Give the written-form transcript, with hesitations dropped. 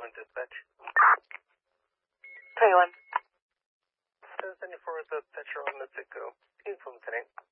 dispatch. 21. 1074 with the Petro on the Sitco. Inform today.